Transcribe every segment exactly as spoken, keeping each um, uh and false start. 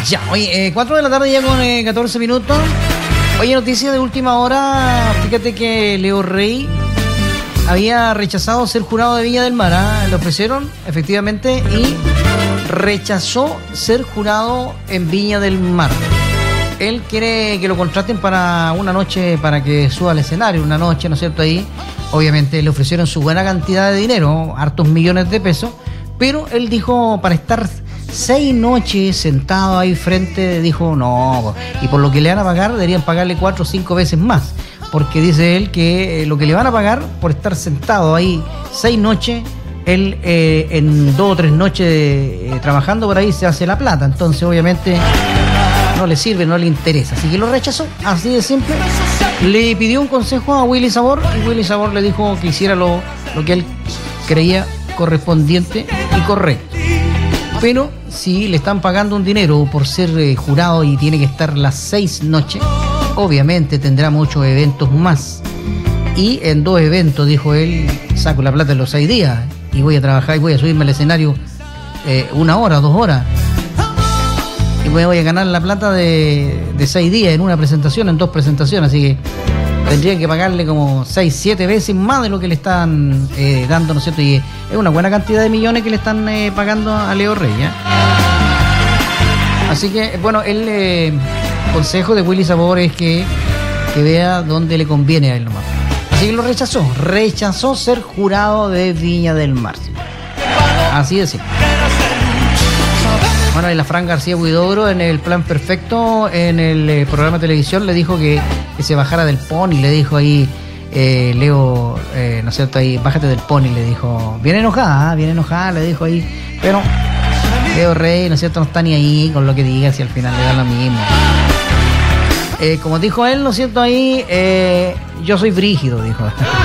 Ya, oye, eh, cuatro de la tarde ya con eh, catorce minutos. Oye, noticia de última hora. Fíjate que Leo Rey había rechazado ser jurado de Viña del Mar. ¿eh? Le ofrecieron, efectivamente, y rechazó ser jurado en Viña del Mar. Él quiere que lo contraten para una noche, para que suba al escenario, una noche, ¿no es cierto? Ahí, obviamente, le ofrecieron su buena cantidad de dinero, hartos millones de pesos, pero él dijo, para estar seis noches sentado ahí frente, dijo, no, y por lo que le van a pagar, deberían pagarle cuatro o cinco veces más, porque dice él que lo que le van a pagar por estar sentado ahí seis noches, él eh, en dos o tres noches eh, trabajando por ahí se hace la plata, entonces obviamente no le sirve, no le interesa, así que lo rechazó, así de simple. Le pidió un consejo a Willy Sabor y Willy Sabor le dijo que hiciera lo, lo que él creía correspondiente y correcto. Pero si le están pagando un dinero por ser eh, jurado y tiene que estar las seis noches, obviamente tendrá muchos eventos más. Y en dos eventos, dijo él, saco la plata en los seis días y voy a trabajar y voy a subirme al escenario eh, una hora, dos horas. Y me voy a ganar la plata de, de seis días en una presentación, en dos presentaciones. Así que tendría que pagarle como seis, siete veces más de lo que le están eh, dando, ¿no es cierto? Y es una buena cantidad de millones que le están eh, pagando a Leo Rey, ¿eh? Así que, bueno, el eh, consejo de Willy Sabor es que, que vea dónde le conviene a él nomás. Así que lo rechazó, rechazó ser jurado de Viña del Mar. Así de simple. Bueno, y la Fran García Huidobro en el Plan Perfecto, en el eh, programa de televisión, le dijo que, que se bajara del pony, le dijo ahí, eh, Leo, eh, ¿no es cierto? Ahí, bájate del pony, le dijo, bien enojada, bien enojada, le dijo ahí, pero Leo Rey, ¿no es cierto? No está ni ahí con lo que diga, si al final le da lo mismo. Eh, como dijo él, ¿no es cierto? Ahí, eh, yo soy brígido, dijo.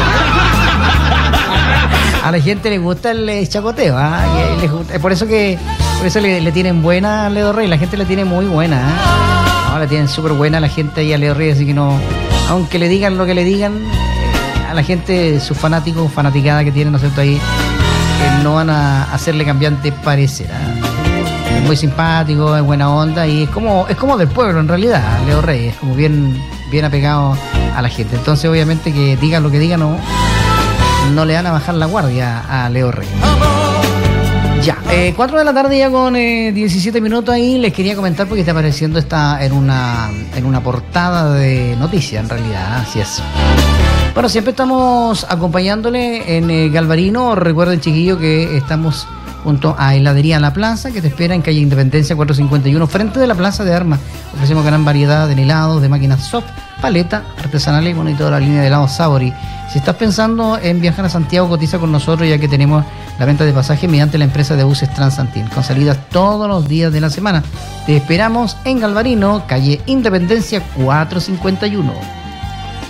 A la gente le gusta el eh, chacoteo, ¿ah? ¿eh? Les gusta, por eso que por eso le, le tienen buena a Leo Rey, la gente le tiene muy buena, ¿eh? No, le tienen súper buena a la gente ahí a Leo Rey, así que no, aunque le digan lo que le digan, eh, a la gente, sus fanáticos, fanaticada que tienen, ¿no es cierto? Ahí, eh, no van a hacerle cambiante parecer, ¿eh? Es muy simpático, es buena onda y es como, es como del pueblo en realidad, Leo Rey, es como bien, bien apegado a la gente. Entonces, obviamente, que digan lo que digan, no, no le van a bajar la guardia a Leo Rey. Ya, eh, cuatro de la tarde ya con eh, diecisiete minutos ahí, les quería comentar porque está apareciendo esta en una, en una portada de noticias, en realidad, así es. Bueno, siempre estamos acompañándole en eh, Galvarino, recuerden, chiquillos, que estamos junto a Heladería La Plaza, que te espera en calle Independencia cuatrocientos cincuenta y uno, frente de la Plaza de Armas. Ofrecemos gran variedad de helados, de máquinas soft, paleta, artesanales y bueno, y toda la línea de helados Sabori. Si estás pensando en viajar a Santiago, cotiza con nosotros, ya que tenemos la venta de pasajes mediante la empresa de buses Transantin, con salidas todos los días de la semana. Te esperamos en Galvarino, calle Independencia cuatrocientos cincuenta y uno.